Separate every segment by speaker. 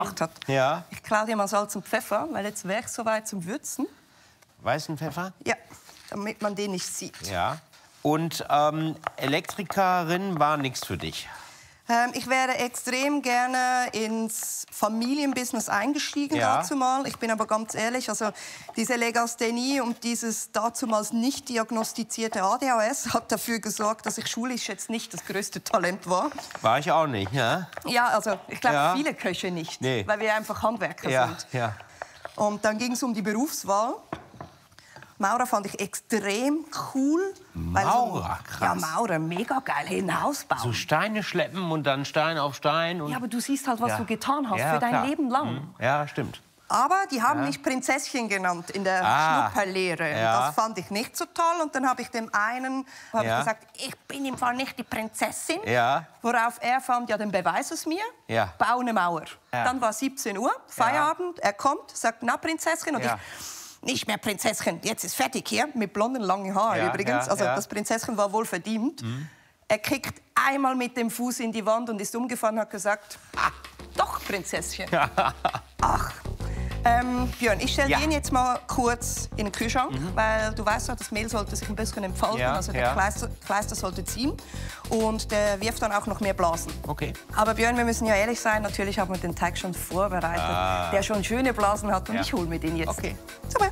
Speaker 1: hat.
Speaker 2: Ja.
Speaker 1: Ich klaue dir mal Salz und Pfeffer, weil jetzt wäre ich soweit zum Würzen.
Speaker 2: Weißen Pfeffer?
Speaker 1: Ja, damit man den nicht sieht.
Speaker 2: Ja. Und Elektrikerin war nichts für dich?
Speaker 1: Ich wäre extrem gerne ins Familienbusiness eingestiegen dazumal. Ich bin aber ganz ehrlich, also diese Legasthenie und dieses dazumals nicht diagnostizierte ADHS hat dafür gesorgt, dass ich schulisch jetzt nicht das größte Talent war.
Speaker 2: War ich auch nicht, ja?
Speaker 1: Ja, also ich glaube viele Köche nicht, weil wir einfach Handwerker sind.
Speaker 2: Ja.
Speaker 1: Und dann ging es um die Berufswahl. Maurer fand ich extrem cool.
Speaker 2: Maurer, krass.
Speaker 1: Ja, Maurer, mega geil. Hinaus bauen.
Speaker 2: So Steine schleppen und dann Stein auf Stein. Und
Speaker 1: ja, aber du siehst halt, was du getan hast für dein Leben lang.
Speaker 2: Ja, stimmt.
Speaker 1: Aber die haben mich Prinzesschen genannt in der Schnupperlehre.
Speaker 2: Ja.
Speaker 1: Das fand ich nicht so toll. Und dann habe ich dem einen gesagt, ich bin im Fall nicht die Prinzessin.
Speaker 2: Ja.
Speaker 1: Worauf er fand, ja, dann beweis es mir.
Speaker 2: Ja.
Speaker 1: Bau eine Mauer.
Speaker 2: Ja.
Speaker 1: Dann war 17 Uhr, Feierabend. Er kommt, sagt, na, Prinzessin. Und ich, nicht mehr Prinzessin, jetzt ist fertig hier. Mit blonden, langen Haaren übrigens. Also das Prinzessin war wohl verdient. Er kickt einmal mit dem Fuß in die Wand und ist umgefallen und hat gesagt, doch, Prinzesschen. Ach. Björn, ich stelle den jetzt mal kurz in den Kühlschrank, weil du weißt ja, das Mehl sollte sich ein bisschen entfalten, also der Kleister sollte ziehen und der wirft dann auch noch mehr Blasen.
Speaker 2: Okay.
Speaker 1: Aber Björn, wir müssen ja ehrlich sein, natürlich haben wir den Teig schon vorbereitet, der schon schöne Blasen hat und ich hole mir den jetzt.
Speaker 2: Okay.
Speaker 1: Super.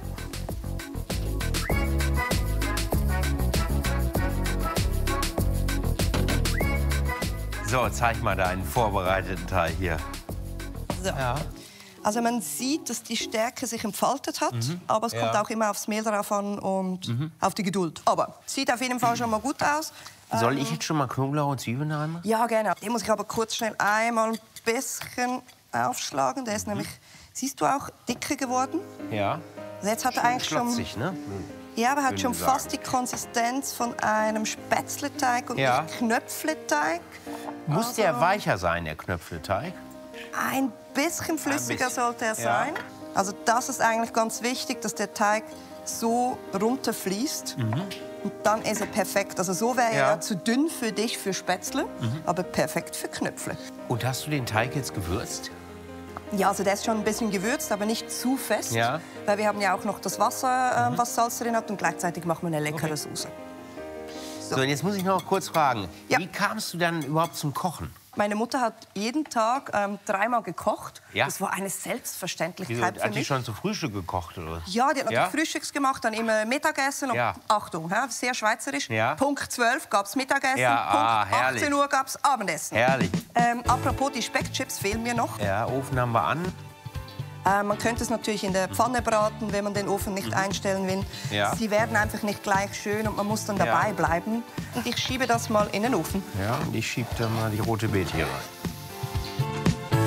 Speaker 2: So, zeig mal deinen vorbereiteten Teig hier.
Speaker 1: So.
Speaker 2: Ja.
Speaker 1: Also man sieht, dass die Stärke sich entfaltet hat, aber es kommt auch immer aufs Mehl drauf an und auf die Geduld. Aber sieht auf jeden Fall schon mal gut aus.
Speaker 2: Soll ich jetzt schon mal Knoblauch und Zwiebeln reinmachen?
Speaker 1: Ja, genau. Den muss ich aber kurz schnell einmal ein bisschen aufschlagen. Der ist nämlich, siehst du auch, dicker geworden.
Speaker 2: Ja.
Speaker 1: Also jetzt hat er eigentlich schon,
Speaker 2: ne?
Speaker 1: ja, aber hat schon fast die Konsistenz von einem Spätzleteig und nicht Knöpfleteig.
Speaker 2: Muss der weicher sein, der Knöpfleteig?
Speaker 1: Ein bisschen flüssiger sollte er sein. Also das ist eigentlich ganz wichtig, dass der Teig so runterfließt. Und dann ist er perfekt. Also so wäre er zu dünn für dich, für Spätzle, aber perfekt für Knöpfle.
Speaker 2: Und hast du den Teig jetzt gewürzt?
Speaker 1: Ja, also der ist schon ein bisschen gewürzt, aber nicht zu fest.
Speaker 2: Ja.
Speaker 1: Weil wir haben ja auch noch das Wasser, was Salz drin hat. Und gleichzeitig machen wir eine leckere Soße.
Speaker 2: So, und jetzt muss ich noch kurz fragen. Wie kamst du dann überhaupt zum Kochen?
Speaker 1: Meine Mutter hat jeden Tag 3-mal gekocht.
Speaker 2: Ja.
Speaker 1: Das war eine Selbstverständlichkeit
Speaker 2: Wieso,
Speaker 1: für mich.
Speaker 2: hat die schon zu Frühstück gekocht, oder?
Speaker 1: Ja, die hat natürlich Frühstücks gemacht, dann immer Mittagessen. Und Achtung, sehr schweizerisch. Punkt 12 gab es Mittagessen, Punkt 18 Uhr gab es Abendessen.
Speaker 2: Herrlich.
Speaker 1: Apropos, die Speckchips fehlen mir noch.
Speaker 2: Ja, Ofen haben wir an.
Speaker 1: Man könnte es natürlich in der Pfanne braten, wenn man den Ofen nicht einstellen will.
Speaker 2: Ja.
Speaker 1: Sie werden einfach nicht gleich schön und man muss dann dabei bleiben. Und ich schiebe das mal in den Ofen.
Speaker 2: Ja, und ich schiebe da mal die rote Beete hier rein.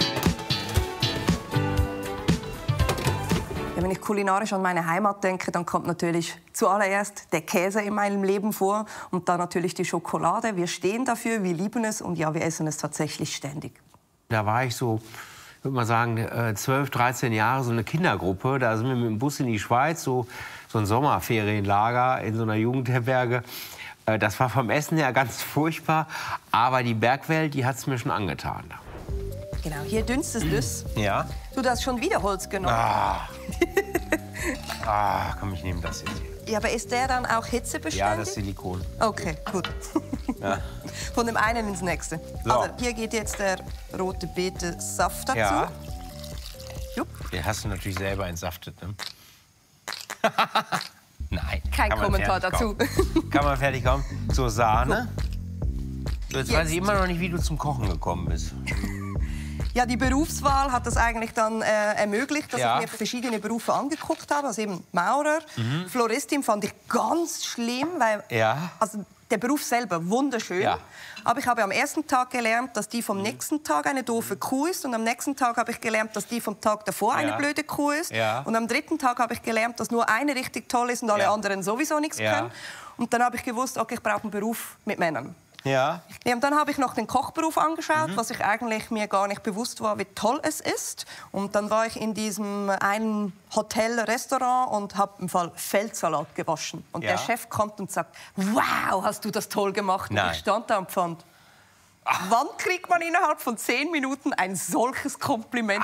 Speaker 1: Ja, wenn ich kulinarisch an meine Heimat denke, dann kommt natürlich zuallererst der Käse in meinem Leben vor und dann natürlich die Schokolade. Wir stehen dafür, wir lieben es und ja, wir essen es tatsächlich ständig.
Speaker 2: Da war ich so, ich würde mal sagen, 12, 13 Jahre, so eine Kindergruppe. Da sind wir mit dem Bus in die Schweiz, so ein Sommerferienlager in so einer Jugendherberge. Das war vom Essen her ganz furchtbar, aber die Bergwelt, die hat es mir schon angetan.
Speaker 1: Genau, hier dünstest du es.
Speaker 2: Ja.
Speaker 1: Du hast schon wieder Holz genommen.
Speaker 2: Komm, ich nehme das jetzt hier.
Speaker 1: Ja, aber ist der dann auch hitzebeständig?
Speaker 2: Ja, das Silikon.
Speaker 1: Okay, gut.
Speaker 2: Ja.
Speaker 1: Von dem einen ins nächste.
Speaker 2: So.
Speaker 1: Also, hier geht jetzt der rote Beete-Saft dazu.
Speaker 2: Ja.
Speaker 1: Jupp.
Speaker 2: Den hast du natürlich selber entsaftet, ne? Nein.
Speaker 1: Kein Kommentar dazu.
Speaker 2: Kann man fertig kommen. So, Sahne. So, jetzt weiß ich immer noch nicht, wie du zum Kochen gekommen bist.
Speaker 1: Ja, die Berufswahl hat das eigentlich dann ermöglicht, dass ich mir verschiedene Berufe angeguckt habe. Also eben Maurer, Floristin fand ich ganz schlimm, weil also der Beruf selber wunderschön. Ja. Aber ich habe am ersten Tag gelernt, dass die vom nächsten Tag eine doofe Kuh ist. Und am nächsten Tag habe ich gelernt, dass die vom Tag davor eine blöde Kuh ist. Ja. Und am dritten Tag habe ich gelernt, dass nur eine richtig toll ist und alle anderen sowieso nichts können. Und dann habe ich gewusst, okay, ich brauche einen Beruf mit Männern. Ja. Und dann habe ich noch den Kochberuf angeschaut, was ich eigentlich mir gar nicht bewusst war, wie toll es ist. Und dann war ich in diesem einen Hotel, Restaurant und habe im Fall Feldsalat gewaschen. Und der Chef kommt und sagt, wow, hast du das toll gemacht. Und ich stand da und fand, wann kriegt man innerhalb von 10 Minuten ein solches Kompliment